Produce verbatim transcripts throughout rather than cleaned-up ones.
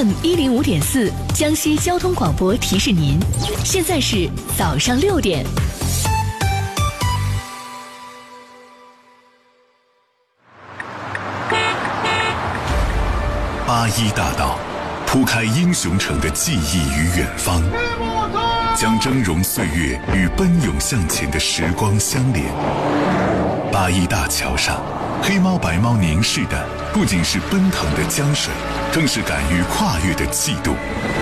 M 一零五点四，江西交通广播提示您，现在是早上六点。 八一大道铺开英雄城的记忆与远方，将峥嵘岁月与奔涌向前的时光相连。八一大桥上，黑猫白猫凝视的不仅是奔腾的江水，更是敢于跨越的气度。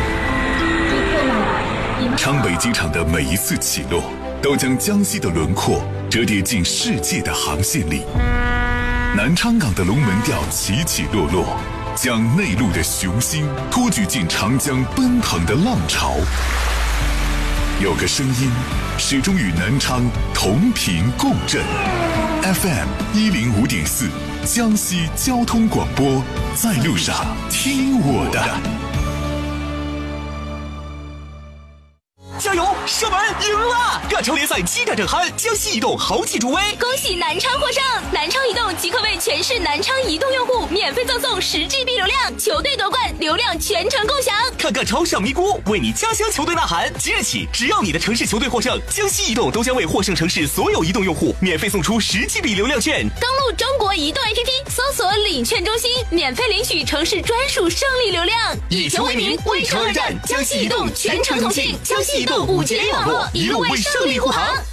昌北机场的每一次起落，都将江西的轮廓折叠进世界的航线里。南昌港的龙门吊起起落落，将内陆的雄心托举进长江奔腾的浪潮。有个声音始终与南昌同频共振。 F M 一零五点四，江西交通广播，在路上听我的。 加油！射门赢了！各球联赛激战正酣，江西移动豪气助威， 恭喜南昌获胜！南昌移动即刻为全市南昌移动用户免费赠送十 G B 流量，球队夺冠，流量全程共享。 看个超上咪咕，为你家乡球队呐喊！即日起，只要你的城市球队获胜，江西移动都将为获胜城市所有移动用户免费送出十 G B 流量券。 登录中国移动 A P P， 搜索领券中心，免费领取城市专属胜利流量。 以球为名，为城而战，江西移动全程同庆，江西移动五 G 网络一路为胜利护航。